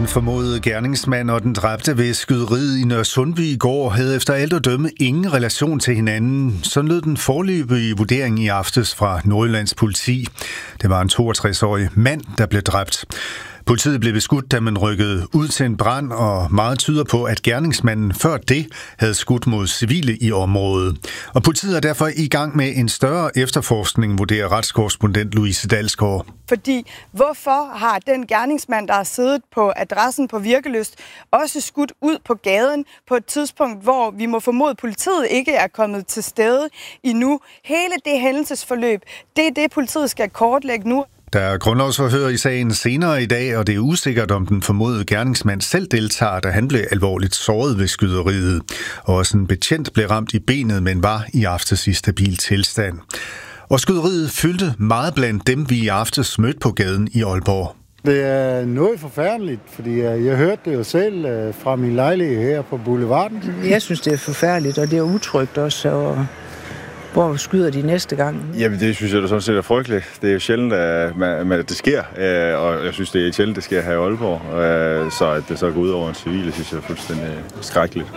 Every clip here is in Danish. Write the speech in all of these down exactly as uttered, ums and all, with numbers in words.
Den formodede gerningsmand og den dræbte ved skyderiet i Nørresundby i går havde efter alt at dømme ingen relation til hinanden. Så lød den foreløbige vurdering i aftes fra Nordjyllands politi. Det var en toogtres-årig mand, der blev dræbt. Politiet blev beskudt, da man rykkede ud til en brand, og meget tyder på, at gerningsmanden før det havde skudt mod civile i området. Og politiet er derfor i gang med en større efterforskning, vurderer retskorrespondent Louise Dalsgaard. Fordi hvorfor har den gerningsmand, der har siddet på adressen på Virkelyst, også skudt ud på gaden på et tidspunkt, hvor vi må formode, at politiet ikke er kommet til stede endnu? Hele det hændelsesforløb, det er det, politiet skal kortlægge nu. Der er grundlovsforhør i sagen senere i dag, og det er usikkert, om den formodede gerningsmand selv deltager, da han blev alvorligt såret ved skyderiet. Også en betjent blev ramt i benet, men var i aftes i stabil tilstand. Og skyderiet fyldte meget blandt dem, vi i aftes mødte på gaden i Aalborg. Det er noget forfærdeligt, fordi jeg hørte det jo selv fra min lejlighed her på Boulevarden. Jeg synes, det er forfærdeligt, og det er utrygt også, og hvor skyder de næste gang? Jamen, det synes jeg da sådan set er frygteligt. Det er jo sjældent, at det sker, og jeg synes, det er sjældent, det sker her i Aalborg. Så at det så går ud over en civil, synes jeg er fuldstændig skrækkeligt.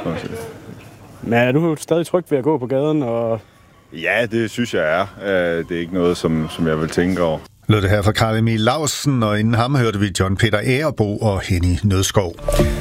Men er du stadig tryg ved at gå på gaden? Og ja, det synes jeg er. Det er ikke noget, som, som jeg vil tænke over. Lød det her fra Karl Emil Lausen, og inden ham hørte vi John Peter Agerbo og Henny Nødskov.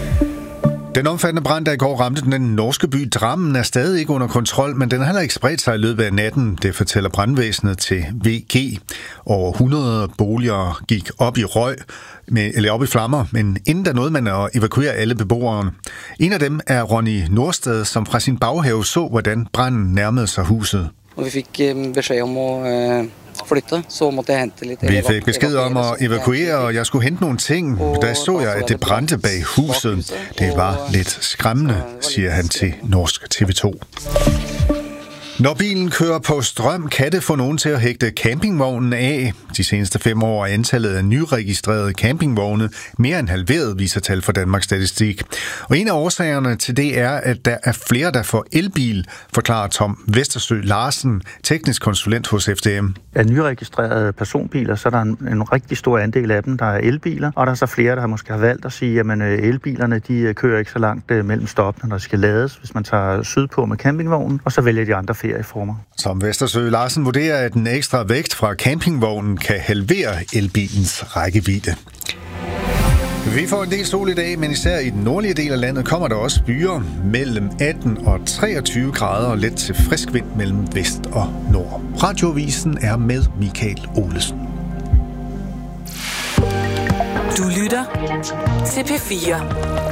Den omfattende brand, der i går ramte den norske by Drammen, er stadig ikke under kontrol, men den har heller ikke spredt sig i løbet af natten, det fortæller brandvæsenet til V G. Over hundrede boliger gik op i røg, med, eller op i flammer, men inden der nåede man at evakuere alle beboerne. En af dem er Ronny Nordsted, som fra sin baghave så, hvordan branden nærmede sig huset. Og vi fik besked om at flytte, så måtte jeg hente lidt. Vi fik besked om at evakuere, og jeg skulle hente nogle ting. Da så jeg, at det brændte bag huset. Det var lidt skræmmende, siger han til Norsk T V to. Når bilen kører på strøm, kan det få nogen til at hægte campingvognen af. De seneste fem år er antallet af nyregistrerede campingvogne mere end halveret, viser tal fra Danmarks Statistik. Og en af årsagerne til det er, at der er flere, der får elbil, forklarer Tom Vestersø Larsen, teknisk konsulent hos F D M. Af nyregistrerede personbiler, så er der en, en rigtig stor andel af dem, der er elbiler. Og der er så flere, der måske har valgt at sige, at elbilerne de kører ikke så langt mellem stoppene, når de skal lades, hvis man tager sydpå med campingvognen, og så vælger de andre ferieformer. Som Vestersø Larsen vurderer, at den ekstra vægt fra campingvognen kan halvere elbilens rækkevidde. Vi får en del sol i dag, men især i den nordlige del af landet kommer der også byer mellem atten og treogtyve grader og let til frisk vind mellem vest og nord. Radioavisen er med Michael Olesen. Du lytter til P fire.